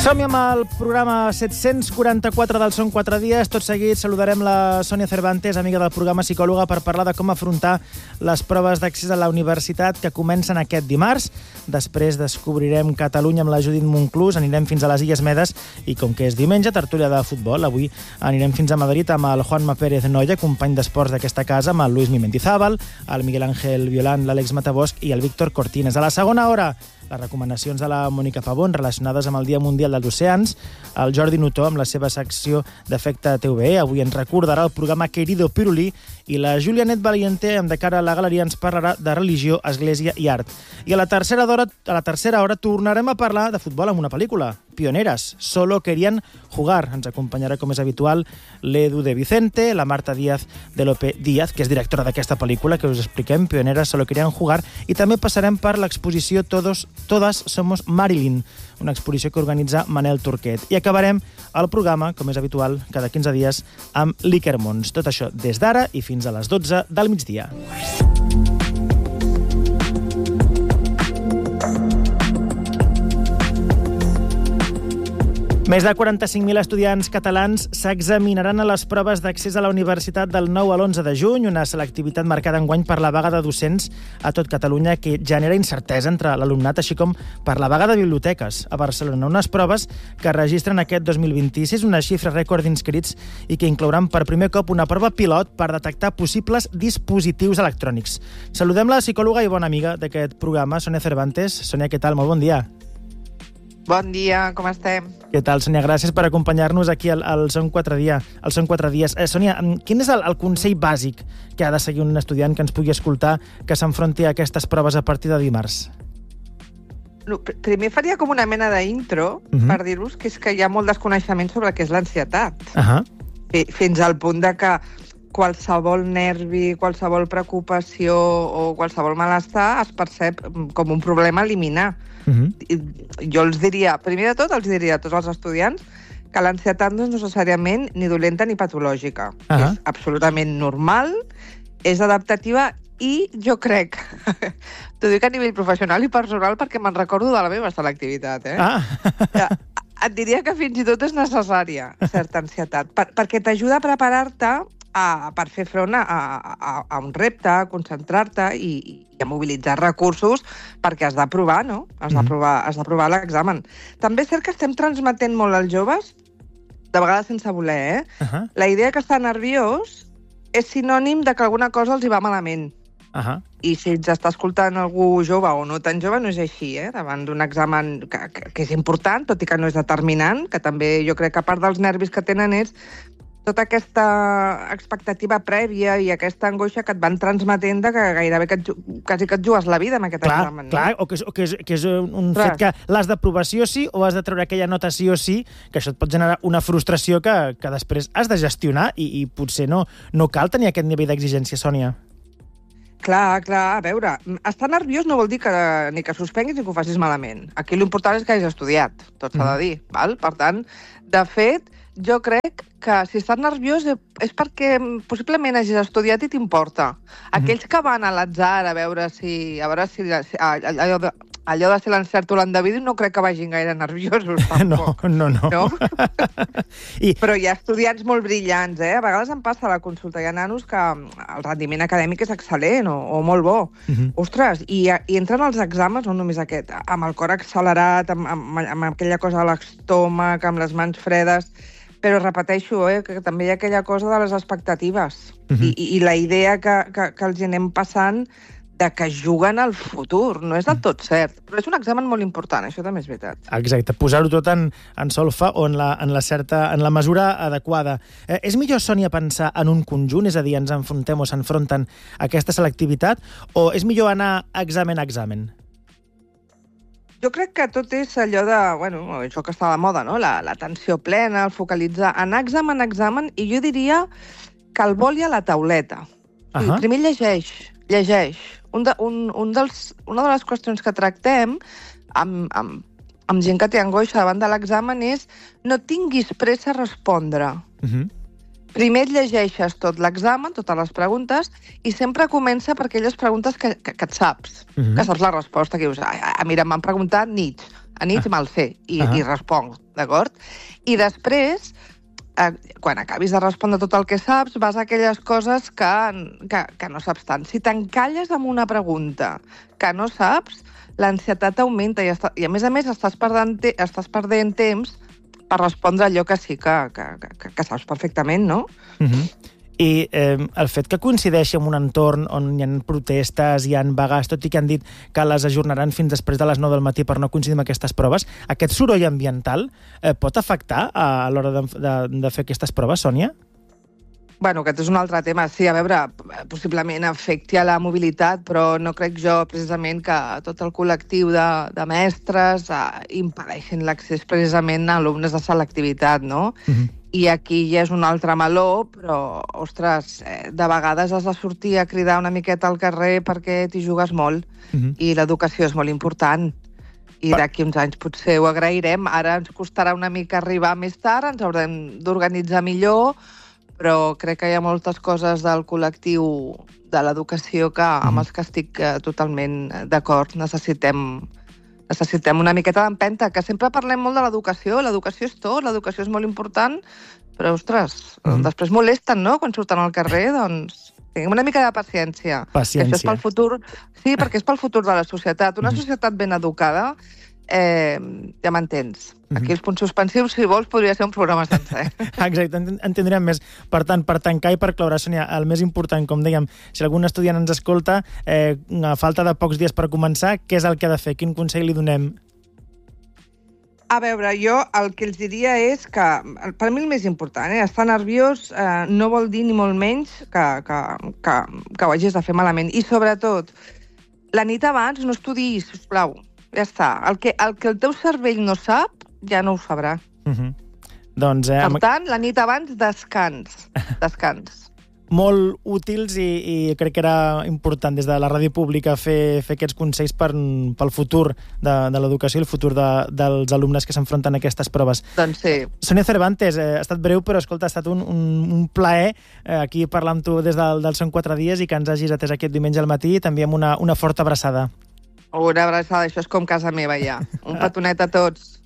Som-hi amb el programa 744 del Són 4 dies. Tot seguit saludarem la Sònia Cervantes, amiga del programa, psicòloga, per parlar de com afrontar les proves d'accés a la universitat que comencen aquest dimarts. Després descobrirem Catalunya amb la Judit Monclús, anirem fins a les Illes Medes i, com que és diumenge, tertúlia de futbol. Avui anirem fins a Madrid amb el Juanma Pérez Noya, company d'esports d'aquesta casa, amb el Luis Mendizábal, el Miguel Ángel Violant, l'Àlex Matabosch i el Víctor Cortines. A la segona hora, les recomanacions de la Mònica Pavón relacionades amb el Dia Mundial dels Oceans, el Jordi Nutó amb la seva secció d'Efecte TVE, avui ens recordarà el programa Querido Pirulí, i la Júlia Net Valiente, amb De cara a la galeria, ens parlarà de religió, església i art. I a la tercera hora tornarem a parlar de futbol amb una pel·lícula, Pioneras, Solo querían jugar. Ens acompanyarà, com és habitual, l'Edu de Vicente, la Marta Díaz de Lope Díaz, que és directora d'aquesta pel·lícula que us expliquem, Pioneras, Solo querían jugar, i també passarem per l'exposició Todas somos Marilyn, una exposició que organitza Manel Turquet. I acabarem el programa, com és habitual, cada 15 dies, amb l'Ikermons. Tot això des d'ara i fins a les 12 del migdia. Més de 45.000 estudiants catalans s'examinaran a les proves d'accés a la universitat del 9 a l'11 de juny, una selectivitat marcada enguany per la vaga de docents a tot Catalunya que genera incertesa entre l'alumnat, així com per la vaga de biblioteques a Barcelona. Unes proves que registren aquest 2026 una xifra rècord d'inscrits i que inclouran per primer cop una prova pilot per detectar possibles dispositius electrònics. Saludem la psicòloga i bona amiga d'aquest programa, Sònia Cervantes. Sònia, què tal? Molt bon dia. Bon dia, com estem? Què tal, Sònia? Gràcies per acompanyar-nos aquí al Són 4 dies. Sònia, quin és el consell bàsic que ha de seguir un estudiant que ens pugui escoltar que s'enfronti a aquestes proves a partir de dimarts? Primer faria com una mena d'intro per dir-vos que és que hi ha molt desconeixement sobre què és l'ansietat. Fins al punt de que qualsevol nervi, qualsevol preocupació o qualsevol malestar es percep com un problema a eliminar. Jo els diria, primer de tot, a tots els estudiants que l'ansietat no és necessàriament ni dolenta ni patològica. És absolutament normal, és adaptativa i jo crec, t'ho dic a nivell professional i personal perquè me'n recordo de la meva selectivitat, et diria que fins i tot és necessària certa ansietat, perquè t'ajuda a preparar-te per fer front a un repte, a concentrar-te i a mobilitzar recursos perquè has d'aprovar, no? Has d'aprovar l'examen. També és cert que estem transmetent molt als joves, de vegades sense voler, la idea que està nerviós és sinònim de que alguna cosa els hi va malament. I si ens està escoltant algú jove o no tan jove, no és així, davant d'un examen que és important, tot i que no és determinant, que també jo crec que a part dels nervis que tenen és tota aquesta expectativa prèvia i aquesta angoixa que et van transmetent de que gairebé quasi que et jugues la vida amb aquest examen. Clar, o que és un fet que l'has d'aprovar sí o sí, o has de treure aquella nota sí o sí, que això et pot generar una frustració que després has de gestionar i potser no cal tenir aquest nivell d'exigència, Sònia. Clar, a veure, estar nerviós no vol dir ni que suspenguis ni que ho facis malament. Aquí l'important és que hagis estudiat, tot s'ha de dir, val? Per tant, de fet, jo crec que si estàs nerviós és perquè possiblement hagis estudiat i t'importa. Aquells que van a l'atzar a veure si allò de ser l'encert o l'endeví no crec que vagin gaire nerviosos, tampoc. No. Però hi ha estudiants molt brillants, A vegades em passa a la consulta. Hi ha nanos que el rendiment acadèmic és excel·lent o molt bo. Ostres, i entren als exàmens, no només aquest, amb el cor accelerat, amb aquella cosa a l'estómac, amb les mans fredes. Però repeteixo, que també hi ha aquella cosa de les expectatives i la idea que els anem passant de que juguen al futur. No és del tot cert, però és un examen molt important, això també és veritat. Exacte, posar-ho tot en solfa o en la mesura adequada. És millor, Sònia, pensar en un conjunt, és a dir, ens enfrontem o s'enfronten a aquesta selectivitat, o és millor anar examen a examen? Jo crec que tot és allò de, això que està de moda, no? L'atenció plena, el focalitzar, anar examen a examen, i jo diria que el boli a la tauleta. Primer llegeix. Una de les qüestions que tractem amb gent que té angoixa davant de l'examen és no tinguis pressa a respondre. Primer et llegeixes tot l'examen, totes les preguntes, i sempre comença per aquelles preguntes que et saps, que saps la resposta, que dius, mira, m'han preguntat Nietzsche, nits me'l sé i responc, d'acord? I després, quan acabis de respondre tot el que saps, vas a aquelles coses que no saps tant. Si t'encalles amb una pregunta que no saps, l'ansietat augmenta i a més estàs perdent temps per respondre allò que sí que saps perfectament, no? I el fet que coincideixi amb un entorn on hi ha protestes, hi ha vagues, tot i que han dit que les ajornaran fins després de les 9 del matí per no coincidir amb aquestes proves, aquest soroll ambiental pot afectar a l'hora de fer aquestes proves, Sònia? Bueno, aquest és un altre tema. Sí, a veure, possiblement afecti a la mobilitat, però no crec jo precisament que tot el col·lectiu de mestres impedeixin l'accés precisament a alumnes de selectivitat, no? I aquí ja és un altre meló, però, ostres, de vegades has de sortir a cridar una miqueta al carrer perquè t'hi jugues molt i l'educació és molt important. I d'aquí uns anys potser ho agrairem. Ara ens costarà una mica arribar més tard, ens haurem d'organitzar millor, però crec que hi ha moltes coses del col·lectiu de l'educació amb els que estic totalment d'acord. Necessitem una miqueta d'empenta, que sempre parlem molt de l'educació. L'educació és tot, l'educació és molt important, però, ostres, després molesten, no?, quan surten al carrer, doncs tinguem una mica de paciència. Paciència. Això és pel futur, sí, perquè és pel futur de la societat. Una societat ben educada, ja m'entens. Aquí els punts suspensius, si vols, podria ser un programa sencer. Exacte, en tindrem més. Per tant, per tancar i per cloure, Sònia, el més important, com dèiem, si algun estudiant ens escolta, a falta de pocs dies per començar, què és el que ha de fer? Quin consell li donem? A veure, jo el que els diria és que, per mi el més important, estar nerviós no vol dir ni molt menys que ho hagis de fer malament. I sobretot, la nit abans no estudiïs, sisplau. Ja està. El que el teu cervell no sap, ja no ho sabrà. Doncs, per tant, la nit abans, descans. Molt útils i crec que era important des de la ràdio pública fer aquests consells pel futur de l'educació i el futur dels alumnes que s'enfronten a aquestes proves. Doncs sí. Sònia Cervantes, ha estat breu, però escolta, ha estat un plaer aquí parlar amb tu des del Són 4 dies i que ens hagis atès aquest diumenge al matí. T'enviem una forta abraçada. Una abraçada, això és com casa meva ja. Un petonet a tots.